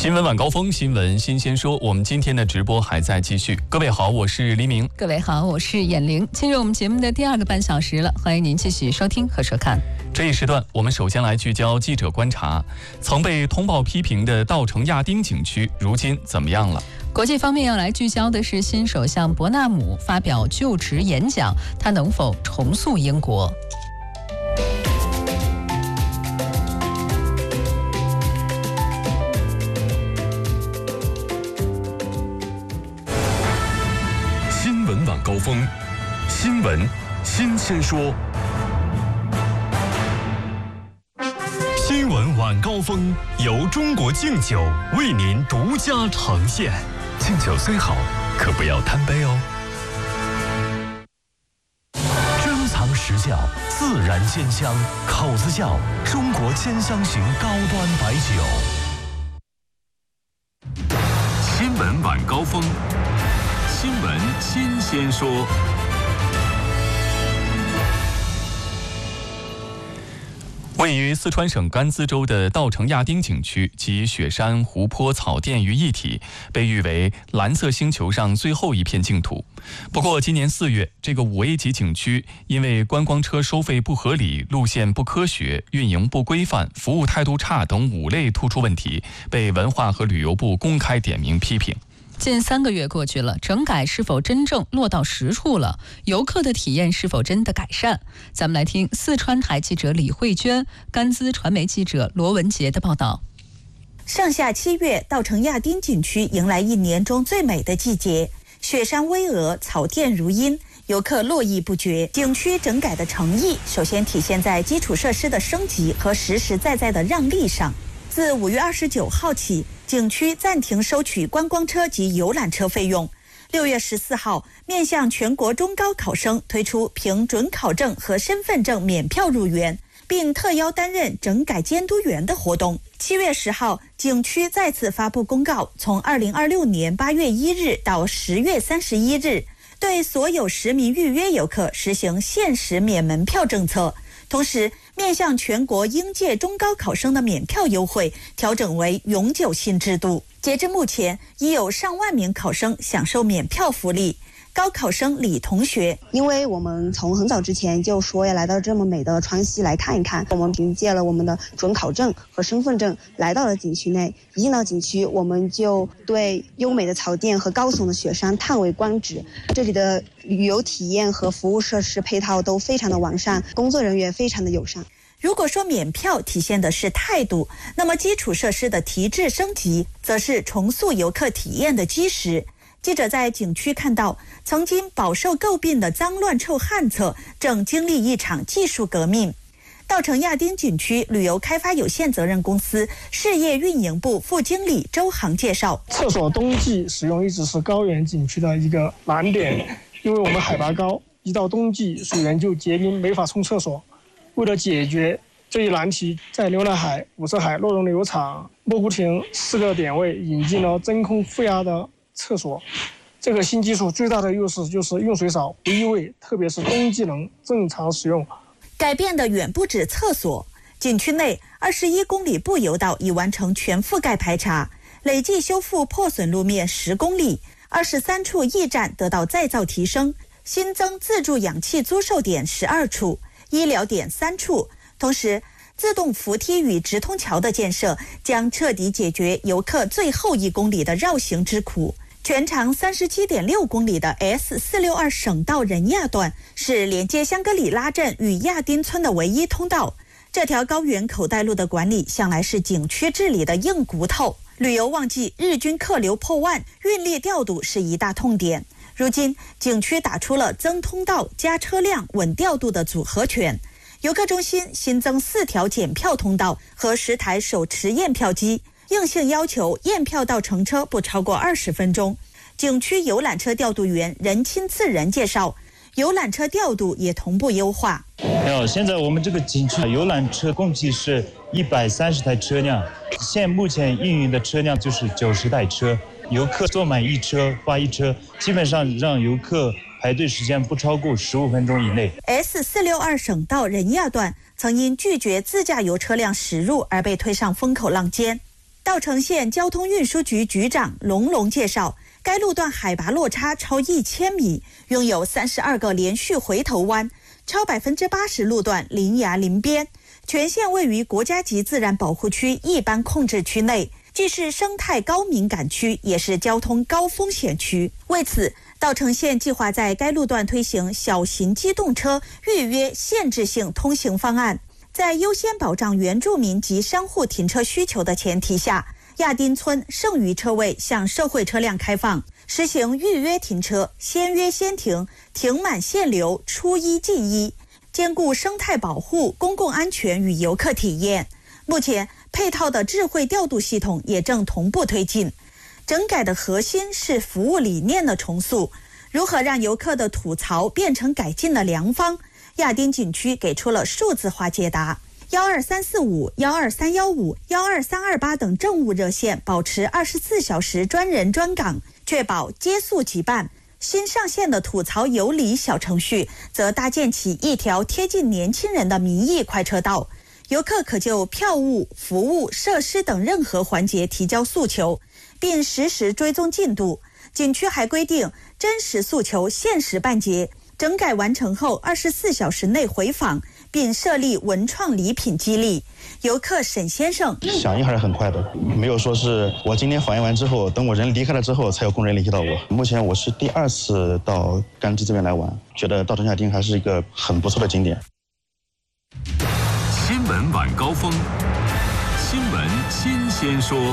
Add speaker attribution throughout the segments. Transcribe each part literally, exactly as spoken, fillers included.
Speaker 1: 新闻晚高峰，新闻新鲜说，我们今天的直播还在继续。各位好，我是黎明。
Speaker 2: 各位好，我是眼玲。进入我们节目的第二个半小时了，欢迎您继续收听和收看。
Speaker 1: 这一时段，我们首先来聚焦记者观察。曾被通报批评的稻城亚丁景区，如今怎么样了？
Speaker 2: 国际方面要来聚焦的是新首相伯纳姆发表就职演讲，他能否重塑英国？
Speaker 3: 新闻晚高峰，新闻新鲜说。新闻晚高峰由中国敬酒为您独家呈现。敬酒虽好，可不要贪杯哦。珍藏实窖，自然鲜香，口子窖中国千香型高端白酒。新闻晚高峰，新闻新鲜说。
Speaker 1: 位于四川省甘孜州的稻城亚丁景区集雪山、湖泊、草甸于一体，被誉为蓝色星球上最后一片净土。不过今年四月，这个五 A 级景区因为观光车收费不合理、路线不科学、运营不规范、服务态度差等五类突出问题，被文化和旅游部公开点名批评。
Speaker 2: 近三个月过去了，整改是否真正落到实处了？游客的体验是否真的改善？咱们来听四川台记者李慧娟、甘孜传媒记者罗文杰的报道。
Speaker 4: 上下七月，稻城亚丁景区迎来一年中最美的季节，雪山巍峨，草甸如茵，游客络绎不绝。景区整改的诚意，首先体现在基础设施的升级和实实在在的让利上。自五月二十九号起，景区暂停收取观光车及游览车费用。六月十四号，面向全国中高考生推出凭准考证和身份证免票入园，并特邀担任整改监督员的活动。七月十号，景区再次发布公告，从二零二六年八月一日到十月三十一日，对所有实名预约游客实行限时免门票政策。同时，面向全国应届中高考生的免票优惠调整为永久性制度。截至目前，已有上万名考生享受免票福利。高考生李同学，
Speaker 5: 因为我们从很早之前就说要来到这么美的川西来看一看，我们凭借了我们的准考证和身份证来到了景区内。一进到景区，我们就对优美的草甸和高耸的雪山叹为观止。这里的旅游体验和服务设施配套都非常的完善，工作人员非常的友善。
Speaker 4: 如果说免票体现的是态度，那么基础设施的提质升级则是重塑游客体验的基石。记者在景区看到，曾经饱受诟病的脏乱臭旱厕正经历一场技术革命。稻城亚丁景区旅游开发有限责任公司事业运营部副经理周航介绍，
Speaker 6: 厕所冬季使用一直是高原景区的一个难点，因为我们海拔高，一到冬季水源就结冰，没法冲厕所。为了解决这一难题，在浏览海、五色海、洛绒柳场、莫古亭四个点位引进了真空负压的厕所。这个新技术最大的优势就是用水少、不异味，特别是冬季能正常使用。
Speaker 4: 改变的远不止厕所，景区内二十一公里步游道已完成全覆盖排查，累计修复破损路面十公里，二十三处驿站得到再造提升，新增自助氧气租售点十二处，医疗点三处。同时，自动扶梯与直通桥的建设将彻底解决游客最后一公里的绕行之苦。全长 三十七点六公里的 S 四六二 省道仁亚段是连接香格里拉镇与亚丁村的唯一通道。这条高原口袋路的管理向来是景区治理的硬骨头。旅游旺季，日均客流破万，运力调度是一大痛点。如今，景区打出了增通道、加车辆、稳调度的组合拳。游客中心新增四条检票通道和十台手持验票机，硬性要求验票到乘车不超过二十分钟。景区游览车调度员任亲次仁介绍，游览车调度也同步优化。
Speaker 7: 现在我们这个景区游览车共计是一百三十台车辆，现目前运营的车辆就是九十台车，游客坐满一车发一车，基本上让游客排队时间不超过十五分钟以内。
Speaker 4: S 四六二 省道仁亚段曾因拒绝自驾游车辆驶入而被推上风口浪尖。 稻城县交通运输局局长龙龙介绍，该路段海拔落差超一千米，拥有三十二个连续回头弯，超百分之八十路段临崖临边。全县位于国家级自然保护区一般控制区内，既是生态高敏感区，也是交通高风险区。为此，稻城县计划在该路段推行小型机动车预约限制性通行方案。在优先保障原住民及商户停车需求的前提下，亚丁村剩余车位向社会车辆开放，实行预约停车、先约先停、停满限流、出一进一，兼顾生态保护、公共安全与游客体验。目前，配套的智慧调度系统也正同步推进。整改的核心是服务理念的重塑，如何让游客的吐槽变成改进的良方？亚丁景区给出了数字化解答。幺二三四五、幺二三幺五、幺二三二八等政务热线保持二十四小时专人专岗，确保接速即办。新上线的吐槽有理小程序则搭建起一条贴近年轻人的民意快车道，游客可就票务、服务、设施等任何环节提交诉求，并实时追踪进度。景区还规定真实诉求限时办结，整改完成后二十四小时内回访，并设立文创礼品激励。游客沈先生
Speaker 8: 响应还是很快的，没有说是我今天反映完之后，等我人离开了之后才有工人联系到我。目前我是第二次到甘孜这边来玩，觉得稻城亚丁还是一个很不错的景点。
Speaker 3: 新闻晚高峰，新闻新鲜说。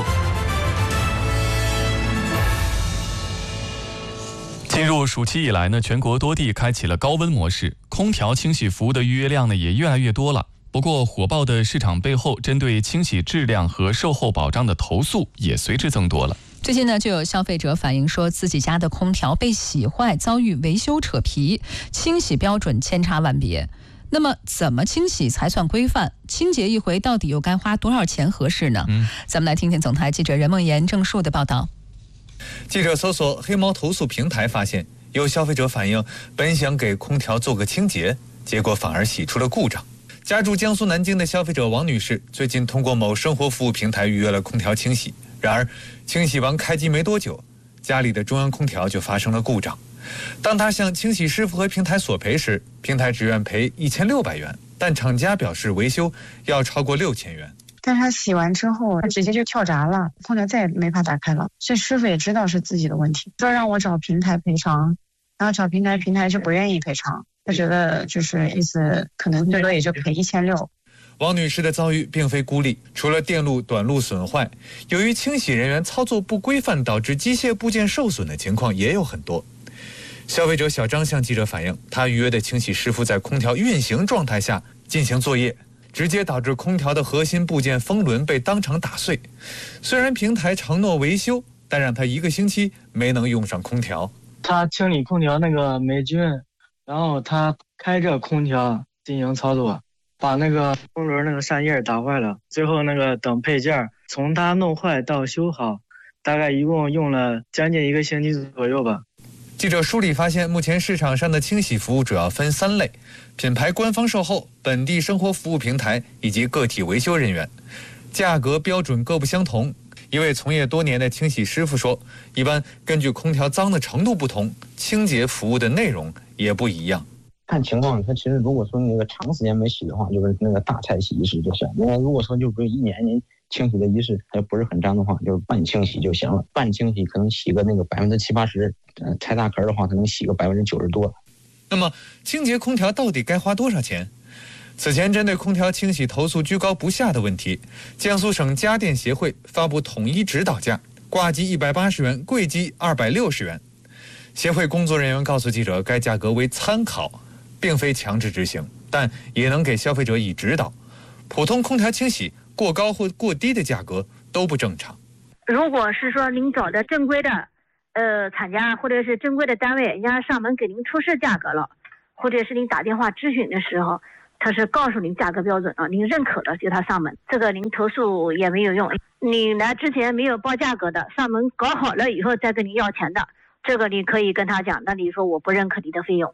Speaker 1: 进入暑期以来呢，全国多地开启了高温模式，空调清洗服务的预约量呢也越来越多了。不过，火爆的市场背后，针对清洗质量和售后保障的投诉也随之增多了。
Speaker 2: 最近呢，就有消费者反映说，自己家的空调被洗坏，遭遇维修扯皮，清洗标准千差万别。那么，怎么清洗才算规范？清洁一回到底又该花多少钱合适呢？嗯，咱们来听听总台记者任梦妍、郑树的报道。
Speaker 9: 记者搜索黑猫投诉平台，发现有消费者反映，本想给空调做个清洁，结果反而洗出了故障。家住江苏南京的消费者王女士最近通过某生活服务平台预约了空调清洗，然而清洗完开机没多久，家里的中央空调就发生了故障。当她向清洗师傅和平台索赔时，平台只愿赔一千六百元，但厂家表示维修要超过六千元。
Speaker 10: 但是他洗完之后，他直接就跳闸了，空调再也没法打开了。所以师傅也知道是自己的问题，说让我找平台赔偿，然后找平台，平台就不愿意赔偿，他觉得就是意思可能最多也就赔一千六。
Speaker 9: 王女士的遭遇并非孤立，除了电路短路损坏，由于清洗人员操作不规范导致机械部件受损的情况也有很多。消费者小张向记者反映，他预约的清洗师傅在空调运行状态下进行作业，直接导致空调的核心部件风轮被当场打碎。虽然平台承诺维修，但让他一个星期没能用上空调。
Speaker 11: 他清理空调那个霉菌，然后他开着空调进行操作，把那个风轮那个扇叶打坏了，最后那个等配件从他弄坏到修好，大概一共用了将近一个星期左右吧。
Speaker 9: 记者梳理发现，目前市场上的清洗服务主要分三类：品牌官方售后、本地生活服务平台以及个体维修人员，价格标准各不相同。一位从业多年的清洗师傅说，一般根据空调脏的程度不同，清洁服务的内容也不一样。
Speaker 12: 看情况，它其实如果说那个长时间没洗的话，就是那个大菜洗仪式就行。那如果说就比如一年您清洗的仪式还不是很脏的话，就是半清洗就行了。半清洗可能洗个那个百分之七八十，呃，拆大壳的话可能洗个百分之九十多。
Speaker 9: 那么清洁空调到底该花多少钱？此前针对空调清洗投诉居高不下的问题，江苏省家电协会发布统一指导价，挂机一百八十元，柜机二百六十元。协会工作人员告诉记者，该价格为参考，并非强制执行，但也能给消费者以指导。普通空调清洗过高或过低的价格都不正常。
Speaker 13: 如果是说您找的正规的呃厂家或者是正规的单位，人家上门给您出示价格了，或者是您打电话咨询的时候，他是告诉您价格标准了，您认可了就他上门，这个您投诉也没有用。你来之前没有报价格的，上门搞好了以后再跟您要钱的，这个你可以跟他讲，那你说我不认可你的费用。